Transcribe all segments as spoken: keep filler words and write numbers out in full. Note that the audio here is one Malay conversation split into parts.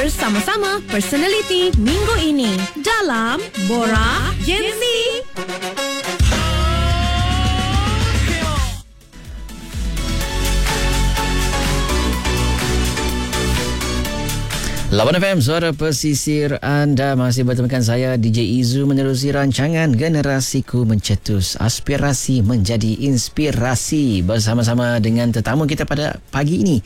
bersama-sama personaliti minggu ini dalam Borak Gen Z. lapan F M, suara pesisir. Anda masih bertemu saya D J Izu menerusi rancangan Generasiku Mencetus Aspirasi Menjadi Inspirasi bersama-sama dengan tetamu kita pada pagi ini,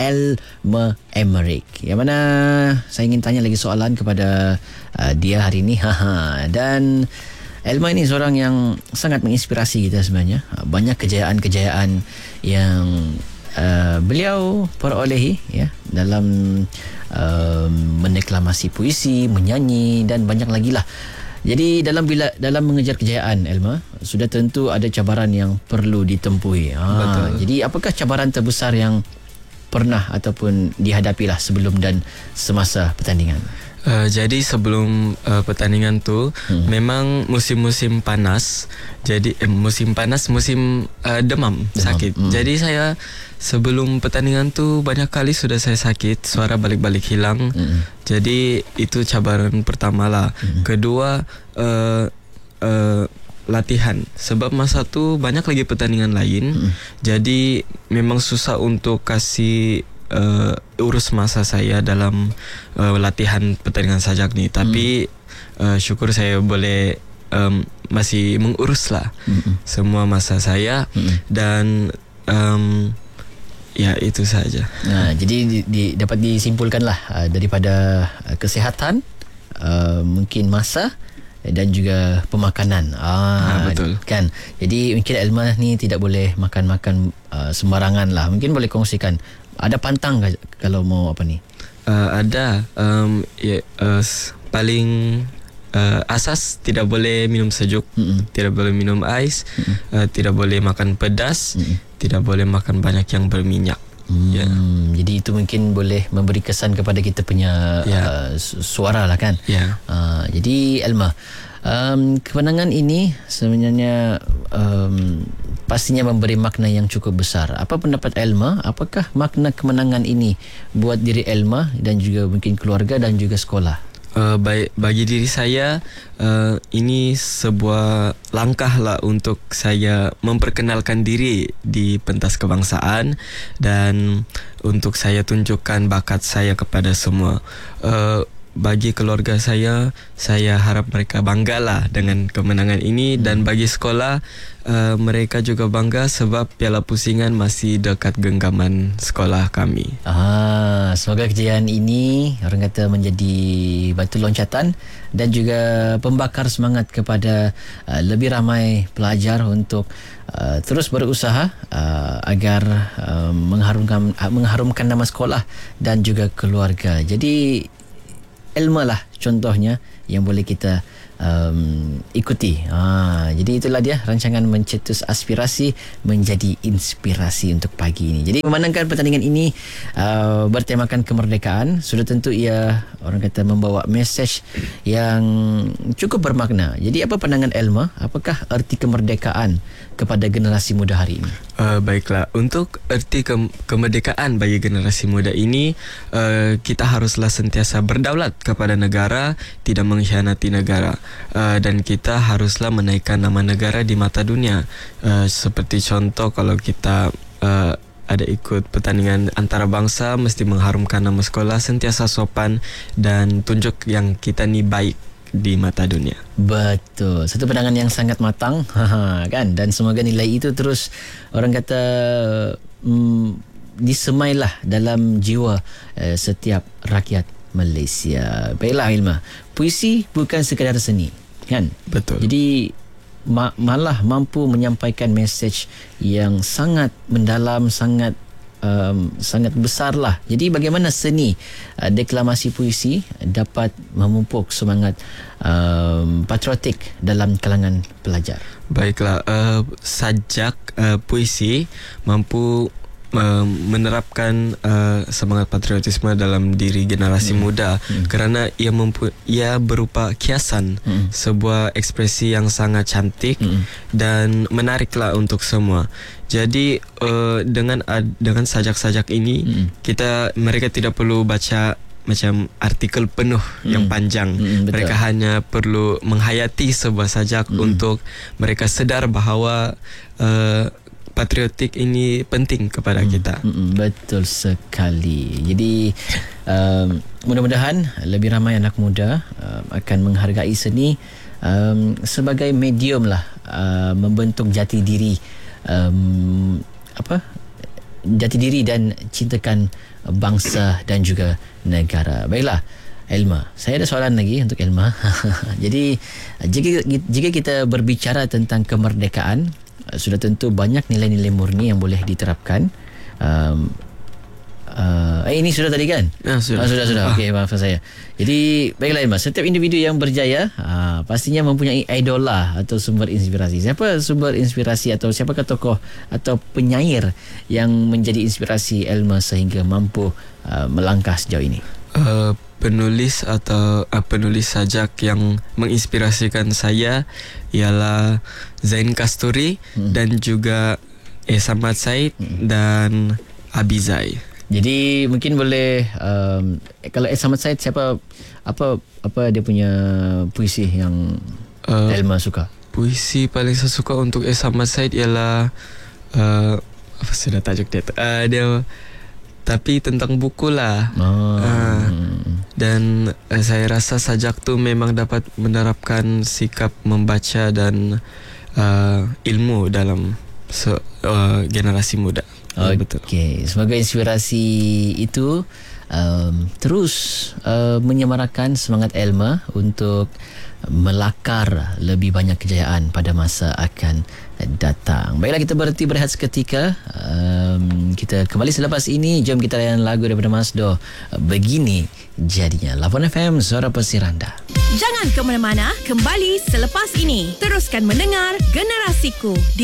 Elma Emerick. Yang mana saya ingin tanya lagi soalan kepada uh, dia hari ini. Dan Elma ini seorang yang sangat menginspirasi kita sebenarnya. Banyak kejayaan-kejayaan yang uh, beliau perolehi ya dalam Uh, mendeklamasi puisi, menyanyi dan banyak lagi lah. Jadi dalam bila dalam mengejar kejayaan, Elma, sudah tentu ada cabaran yang perlu ditempuhi. Ha, Betul. Jadi apakah cabaran terbesar yang pernah ataupun dihadapilah sebelum dan semasa pertandingan? Uh, jadi sebelum uh, pertandingan tu hmm. memang musim-musim panas. Jadi eh, musim panas, musim uh, demam, demam, sakit. Hmm. Jadi saya sebelum pertandingan tu banyak kali sudah saya sakit, suara balik-balik hilang. Hmm. Jadi itu cabaran pertama lah. Hmm. Kedua uh, uh, latihan. Sebab masa tu banyak lagi pertandingan lain. Hmm. Jadi memang susah untuk kasih Uh, urus masa saya dalam uh, latihan pertandingan sajak ni. Tapi hmm. uh, syukur saya boleh um, masih mengurus lah hmm. semua masa saya. hmm. Dan um, ya itu saja. Nah, jadi di, di, dapat disimpulkan lah uh, daripada uh, kesihatan, uh, mungkin masa dan juga pemakanan. Ah, ha, betul. Kan. Jadi mungkin Elma ni tidak boleh makan-makan uh, sembarangan lah. Mungkin boleh kongsikan, ada pantang ke, kalau mau apa ni? Uh, ada. Um, ya, uh, paling uh, asas tidak boleh minum sejuk, mm-mm. tidak boleh minum ais, uh, tidak boleh makan pedas, mm-mm. tidak boleh makan banyak yang berminyak. Hmm, yeah. Jadi itu mungkin boleh memberi kesan kepada kita punya yeah. uh, suara lah kan. Yeah. Uh, jadi Elma, um, kemenangan ini sebenarnya um, pastinya memberi makna yang cukup besar. Apa pendapat Elma? Apakah makna kemenangan ini buat diri Elma dan juga mungkin keluarga dan juga sekolah? Uh, baik, bagi diri saya uh, ini sebuah langkah lah untuk saya memperkenalkan diri di pentas kebangsaan dan untuk saya tunjukkan bakat saya kepada semua. Uh, bagi keluarga saya, saya harap mereka banggalah dengan kemenangan ini. Dan bagi sekolah, uh, mereka juga bangga sebab Piala Pusingan masih dekat genggaman sekolah kami. Ah, semoga kejayaan ini orang kata menjadi batu loncatan dan juga pembakar semangat kepada uh, lebih ramai pelajar untuk uh, terus berusaha uh, agar uh, mengharumkan uh, mengharumkan nama sekolah dan juga keluarga. Jadi Elma lah contohnya yang boleh kita um, ikuti. Ha, jadi itulah dia rancangan Mencetus Aspirasi Menjadi Inspirasi untuk pagi ini. Jadi memandangkan pertandingan ini uh, bertemakan kemerdekaan, sudah tentu ia orang kata membawa mesej yang cukup bermakna. Jadi apa pandangan Elma? Apakah erti kemerdekaan kepada generasi muda hari ini? Uh, baiklah, untuk erti ke- kemerdekaan bagi generasi muda ini, uh, kita haruslah sentiasa berdaulat kepada negara, tidak mengkhianati negara, uh, dan kita haruslah menaikkan nama negara di mata dunia. Uh, seperti contoh, kalau kita uh, ada ikut pertandingan antarabangsa, mesti mengharumkan nama sekolah, sentiasa sopan dan tunjuk yang kita ni baik di mata dunia. Betul. Satu pandangan yang sangat matang kan, dan semoga nilai itu terus orang kata mm, disemailah dalam jiwa eh, setiap rakyat Malaysia. Baiklah Ilma, puisi bukan sekadar seni kan? Betul. Jadi ma- malah mampu menyampaikan mesej yang sangat mendalam, sangat Um, sangat besar lah. Jadi bagaimana seni uh, deklamasi puisi dapat memupuk semangat um, patriotik dalam kalangan pelajar? Baiklah, uh, sajak uh, puisi mampu uh, menerapkan uh, semangat patriotisme dalam diri generasi hmm. muda hmm. kerana ia mempu- ia berupa kiasan, hmm. sebuah ekspresi yang sangat cantik hmm. dan menariklah untuk semua. Jadi uh, dengan uh, dengan sajak-sajak ini hmm. kita mereka tidak perlu baca macam artikel penuh hmm. yang panjang. Hmm, mereka hanya perlu menghayati sebuah sajak hmm. untuk mereka sedar bahawa uh, patriotik ini penting kepada hmm. kita. Hmm, betul sekali. Jadi um, mudah-mudahan lebih ramai anak muda um, akan menghargai seni um, sebagai medium lah uh, membentuk jati diri um, apa jati diri dan cintakan bangsa dan juga negara. Baiklah Elma, saya ada soalan lagi untuk Elma. Jadi jika jika kita berbicara tentang kemerdekaan, sudah tentu banyak nilai-nilai murni yang boleh diterapkan. Um, uh, eh ini sudah tadi kan? Ya, sudah. Ah, sudah sudah. Okey, maafkan saya. Jadi baiklah Elma, setiap individu yang berjaya uh, pastinya mempunyai idola atau sumber inspirasi. Siapa sumber inspirasi atau siapakah tokoh atau penyair yang menjadi inspirasi Elma sehingga mampu uh, melangkah sejauh ini? Uh, penulis atau uh, penulis sajak yang menginspirasikan saya ialah Zain Kasturi hmm. dan juga Samad Said hmm. dan Abizai. Jadi mungkin boleh um, kalau Samad Said, siapa apa apa dia punya puisi yang uh, Elma suka? Puisi paling saya suka untuk Samad Said ialah uh, apa sudah tajuk dia? Uh, dia tapi tentang buku lah. Oh. Uh, dan uh, saya rasa sajak tu memang dapat menerapkan sikap membaca dan uh, ilmu dalam se, uh, generasi muda. Okey, semoga inspirasi itu um, terus uh, menyemarakan semangat Elma untuk melakar lebih banyak kejayaan pada masa akan datang. Baiklah, kita berhenti berehat seketika. Um, kita kembali selepas ini. Jom kita layan lagu daripada Masdo. Begini jadinya. Lapan F M, Suara Pesiranda. Jangan ke mana-mana. Kembali selepas ini. Teruskan mendengar Generasiku di